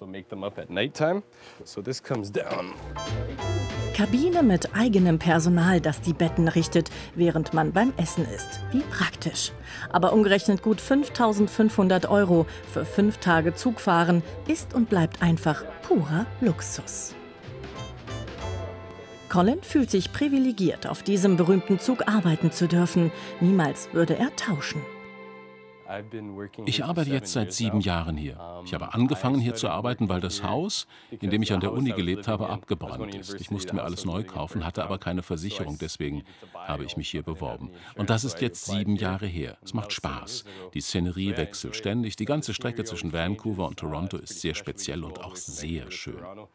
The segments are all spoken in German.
Kabine mit eigenem Personal, das die Betten richtet, während man beim Essen ist. Wie praktisch. Aber umgerechnet gut 5.500 € für 5 Tage Zugfahren ist und bleibt einfach purer Luxus. Colin fühlt sich privilegiert, auf diesem berühmten Zug arbeiten zu dürfen. Niemals würde er tauschen. Ich arbeite jetzt seit 7 Jahren hier. Ich habe angefangen hier zu arbeiten, weil das Haus, in dem ich an der Uni gelebt habe, abgebrannt ist. Ich musste mir alles neu kaufen, hatte aber keine Versicherung, deswegen habe ich mich hier beworben. Und das ist jetzt 7 Jahre her. Es macht Spaß. Die Szenerie wechselt ständig. Die ganze Strecke zwischen Vancouver und Toronto ist sehr speziell und auch sehr schön.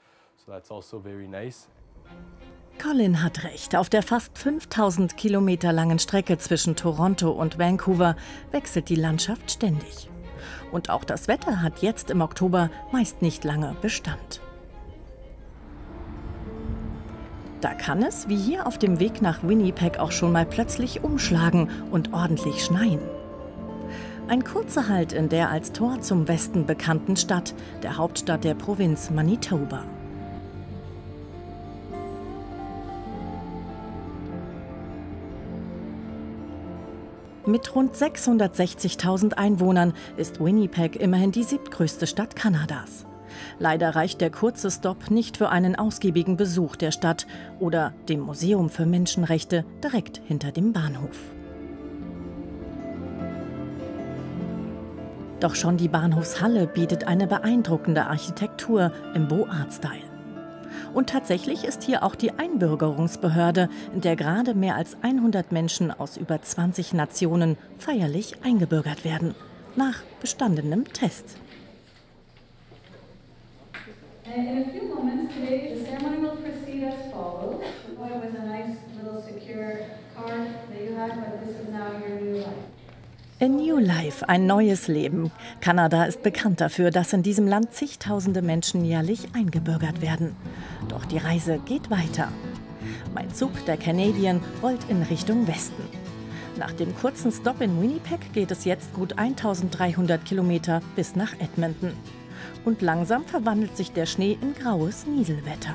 Colin hat recht. Auf der fast 5000 Kilometer langen Strecke zwischen Toronto und Vancouver wechselt die Landschaft ständig. Und auch das Wetter hat jetzt im Oktober meist nicht lange Bestand. Da kann es, wie hier auf dem Weg nach Winnipeg, auch schon mal plötzlich umschlagen und ordentlich schneien. Ein kurzer Halt in der als Tor zum Westen bekannten Stadt, der Hauptstadt der Provinz Manitoba. Mit rund 660.000 Einwohnern ist Winnipeg immerhin die 7. Stadt Kanadas. Leider reicht der kurze Stopp nicht für einen ausgiebigen Besuch der Stadt oder dem Museum für Menschenrechte direkt hinter dem Bahnhof. Doch schon die Bahnhofshalle bietet eine beeindruckende Architektur im Beaux-Arts-Style. Und tatsächlich ist hier auch die Einbürgerungsbehörde, in der gerade mehr als 100 Menschen aus über 20 Nationen feierlich eingebürgert werden, nach bestandenem Test. A New Life, ein neues Leben. Kanada ist bekannt dafür, dass in diesem Land zigtausende Menschen jährlich eingebürgert werden. Doch die Reise geht weiter. Mein Zug, der Canadian, rollt in Richtung Westen. Nach dem kurzen Stopp in Winnipeg geht es jetzt gut 1300 Kilometer bis nach Edmonton. Und langsam verwandelt sich der Schnee in graues Nieselwetter.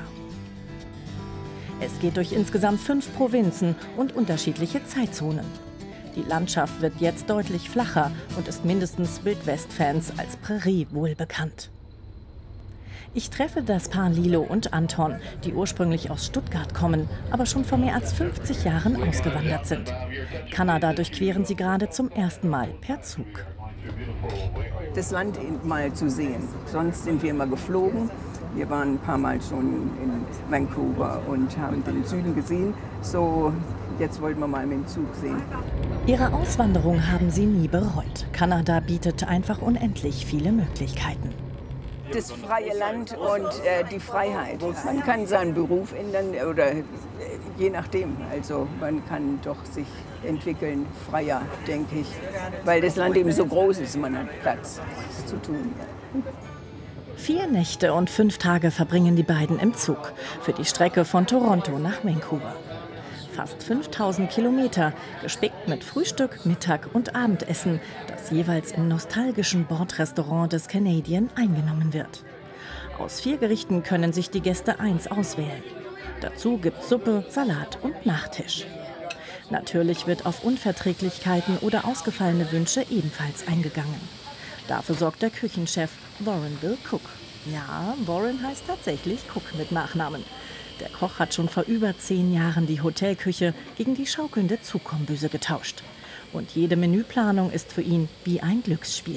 Es geht durch insgesamt 5 Provinzen und unterschiedliche Zeitzonen. Die Landschaft wird jetzt deutlich flacher und ist mindestens Wildwest-Fans als Prärie wohlbekannt. Ich treffe das Paar Lilo und Anton, die ursprünglich aus Stuttgart kommen, aber schon vor mehr als 50 Jahren ausgewandert sind. Kanada durchqueren sie gerade zum ersten Mal per Zug. Das Land mal zu sehen. Sonst sind wir immer geflogen. Wir waren ein paar Mal schon in Vancouver und haben den Süden gesehen. So, jetzt wollten wir mal mit dem Zug sehen. Ihre Auswanderung haben sie nie bereut. Kanada bietet einfach unendlich viele Möglichkeiten. Das freie Land und die Freiheit. Man kann seinen Beruf ändern oder je nachdem. Also man kann doch sich entwickeln, freier, denke ich. Weil das Land eben so groß ist, man hat Platz zu tun. 4 Nächte und 5 Tage verbringen die beiden im Zug für die Strecke von Toronto nach Vancouver. Fast 5000 Kilometer, gespickt mit Frühstück, Mittag und Abendessen, das jeweils im nostalgischen Bordrestaurant des Canadian eingenommen wird. Aus 4 Gerichten können sich die Gäste eins auswählen. Dazu gibt's Suppe, Salat und Nachtisch. Natürlich wird auf Unverträglichkeiten oder ausgefallene Wünsche ebenfalls eingegangen. Dafür sorgt der Küchenchef Warren Bill Cook. Ja, Warren heißt tatsächlich Cook mit Nachnamen. Der Koch hat schon vor über 10 Jahren die Hotelküche gegen die schaukelnde Zugkombüse getauscht. Und jede Menüplanung ist für ihn wie ein Glücksspiel.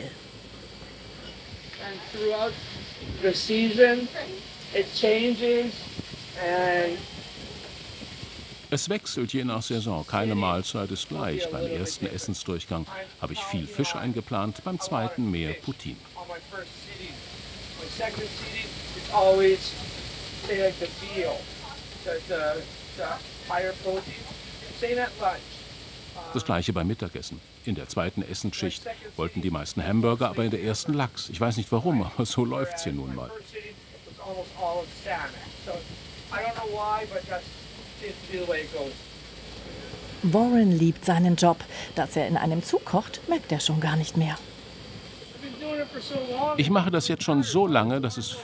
Es wechselt je nach Saison. Keine Mahlzeit ist gleich. Beim ersten Essensdurchgang habe ich viel Fisch eingeplant, beim zweiten mehr Poutine. Das gleiche beim Mittagessen. In der zweiten Essensschicht wollten die meisten Hamburger, aber in der ersten Lachs. Ich weiß nicht warum, aber so läuft's hier nun mal. Warren liebt seinen Job. Dass er in einem Zug kocht, merkt er schon gar nicht mehr. Ich mache das jetzt schon so lange, dass es